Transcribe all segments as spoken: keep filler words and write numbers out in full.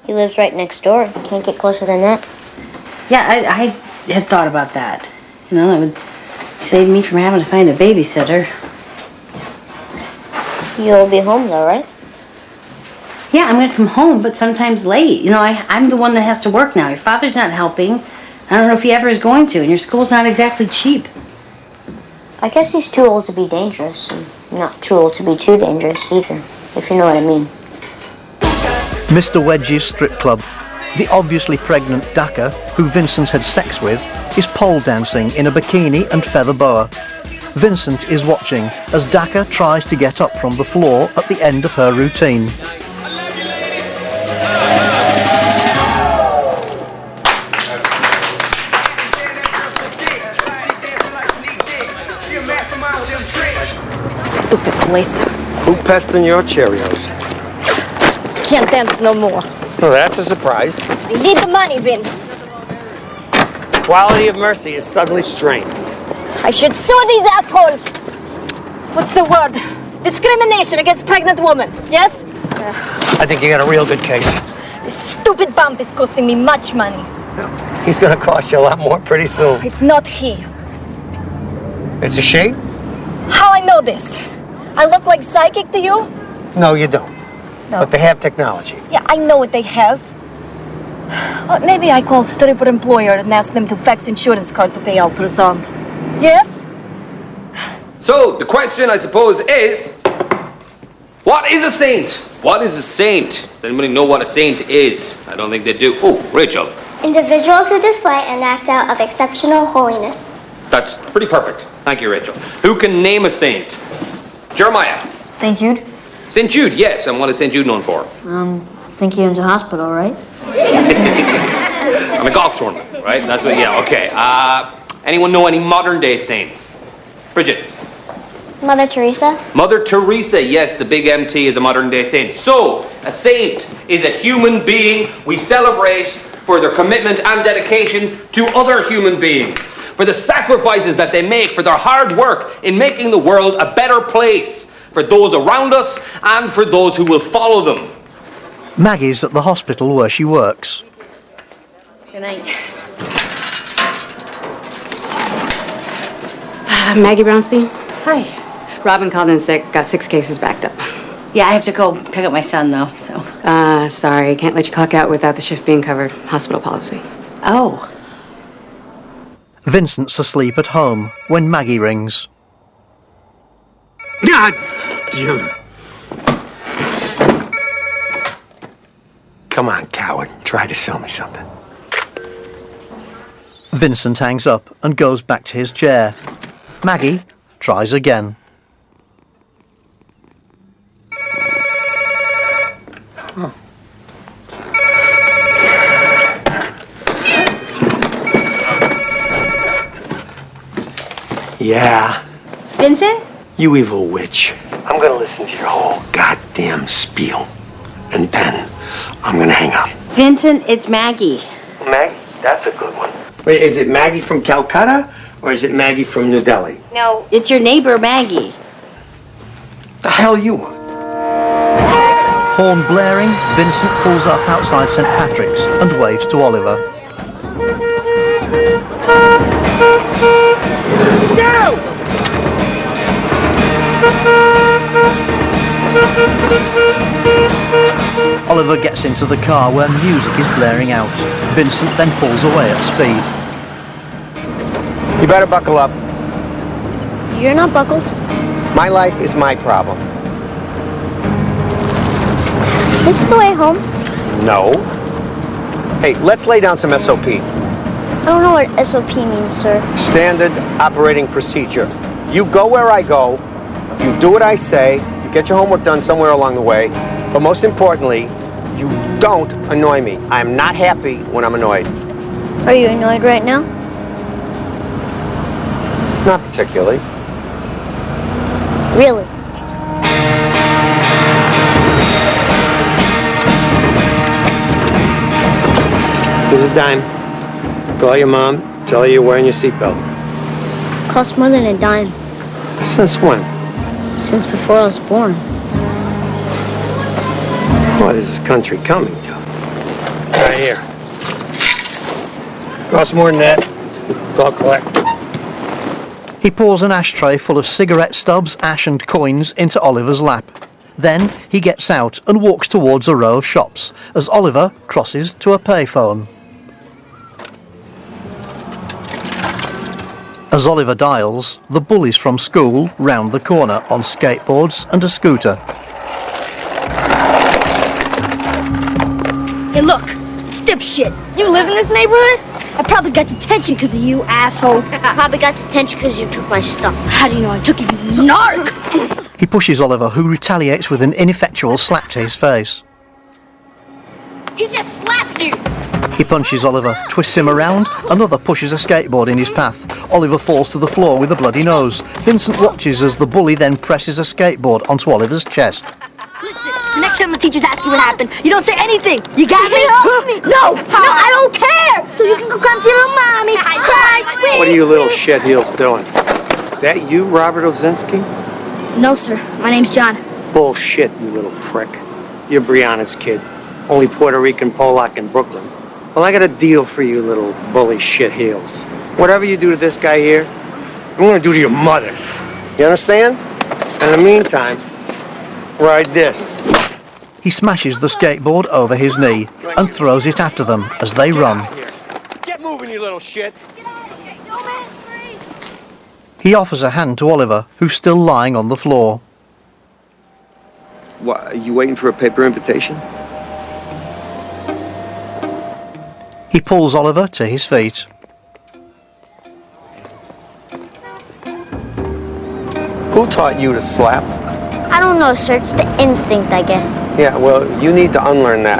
He lives right next door. Can't get closer than that. Yeah, I, I had thought about that. You know, it would save me from having to find a babysitter. You'll be home though, right? Yeah, I'm going to come home, but sometimes late. You know, I, I'm the one that has to work now. Your father's not helping. I don't know if he ever is going to, and your school's not exactly cheap. I guess he's too old to be dangerous, and not too old to be too dangerous either, if you know what I mean. Mister Wedge's strip club. The obviously pregnant Daka, who Vincent had sex with, is pole dancing in a bikini and feather boa. Vincent is watching as Daka tries to get up from the floor at the end of her routine. Stupid place. Who pesting your Cheerios? Can't dance no more. Well, that's a surprise. I need the money, Vin. Quality of mercy is suddenly strained. I should sue these assholes. What's the word? Discrimination against pregnant women, yes? I think you got a real good case. This stupid bump is costing me much money. He's gonna cost you a lot more pretty soon. It's not he. It's a she? How I know this? I look like psychic to you? No, you don't. No. But they have technology. Yeah, I know what they have. Well, maybe I call stripper employer and ask them to fax insurance card to pay ultrasound. Yes? So, the question, I suppose, is... What is a saint? What is a saint? Does anybody know what a saint is? I don't think they do. Oh, Rachel. Individuals who display an act out of exceptional holiness. That's pretty perfect. Thank you, Rachel. Who can name a saint? Jeremiah. Saint Jude? Saint Jude, yes. And what is Saint Jude known for? Um, I think he owns a hospital, right? On a golf tournament, right? That's what, yeah, okay. Uh, anyone know any modern day saints? Bridget. Mother Teresa. Mother Teresa, yes, the big M T is a modern day saint. So, a saint is a human being we celebrate for their commitment and dedication to other human beings, for the sacrifices that they make, for their hard work in making the world a better place, for those around us and for those who will follow them. Maggie's at the hospital where she works. Good night. Uh, Maggie Brownstein? Hi. Robin called in sick, got six cases backed up. Yeah, I have to go pick up my son, though, so... Uh, sorry, can't let you clock out without the shift being covered. Hospital policy. Oh. Vincent's asleep at home when Maggie rings. God! Jim. Come on, coward. Try to sell me something. Vincent hangs up and goes back to his chair. Maggie tries again. Oh. Yeah. Vincent? You evil witch. I'm gonna listen to your whole goddamn spiel. And then I'm gonna hang up. Vincent, it's Maggie. Maggie? That's a good one. Wait, is it Maggie from Calcutta or is it Maggie from New Delhi? No. It's your neighbor, Maggie. The hell you want? Horn blaring, Vincent pulls up outside Saint Patrick's and waves to Oliver. Let's go! Oliver gets into the car where music is blaring out. Vincent then pulls away at speed. You better buckle up. You're not buckled. My life is my problem. Is this the way home? No. Hey, let's lay down some S O P. I don't know what S O P means, sir. Standard operating procedure. You go where I go, you do what I say, you get your homework done somewhere along the way, but most importantly, you don't annoy me. I'm not happy when I'm annoyed. Are you annoyed right now? Not particularly. Really? Here's a dime. Call your mom, tell her you're wearing your seatbelt. Costs more than a dime. Since when? Since before I was born. What is this country coming to? right here. Costs more than that. I'll collect. He pours an ashtray full of cigarette stubs, ash and coins into Oliver's lap. Then he gets out and walks towards a row of shops as Oliver crosses to a payphone. As Oliver dials, the bullies from school round the corner on skateboards and a scooter. Hey, look, it's dipshit. You live in this neighborhood? I probably got detention because of you, asshole. I probably got detention because you took my stuff. How do you know I took it, you narc? He pushes Oliver, who retaliates with an ineffectual slap to his face. He just slapped you. He punches Oliver, twists him around, another pushes a skateboard in his path. Oliver falls to the floor with a bloody nose. Vincent watches as the bully then presses a skateboard onto Oliver's chest. Listen, the next time the teachers ask you what happened, you don't say anything. You got me? No, no, I don't care. So you can go come to your little mommy. I tried. What are you little shitheels doing? Is that you, Robert Ozinski? No, sir. My name's John. Bullshit, you little prick. You're Brianna's kid. Only Puerto Rican Polak in Brooklyn. Well, I got a deal for you little bully shitheels. Whatever you do to this guy here, I'm gonna do to your mothers. You understand? In the meantime, ride this. He smashes the skateboard over his knee and throws it after them as they run. Get moving, you little shits. He offers a hand to Oliver, who's still lying on the floor. What, are you waiting for a paper invitation? He pulls Oliver to his feet. Who taught you to slap? I don't know, sir. It's the instinct, I guess. Yeah, well, you need to unlearn that.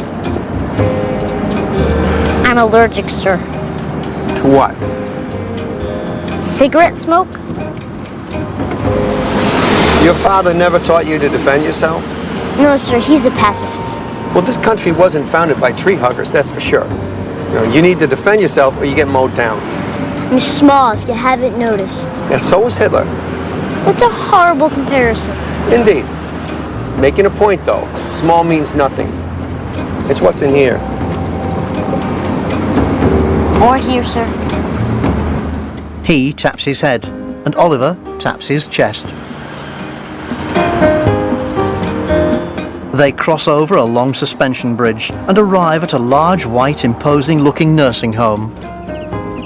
I'm allergic, sir. To what? Cigarette smoke? Your father never taught you to defend yourself? No, sir. He's a pacifist. Well, this country wasn't founded by tree huggers, that's for sure. You know, you need to defend yourself or you get mowed down. I'm small, if you haven't noticed. Yeah, so was Hitler. That's a horrible comparison. Indeed. Making a point, though. Small means nothing. It's what's in here. More here, sir. He taps his head, and Oliver taps his chest. They cross over a long suspension bridge and arrive at a large, white, imposing-looking nursing home.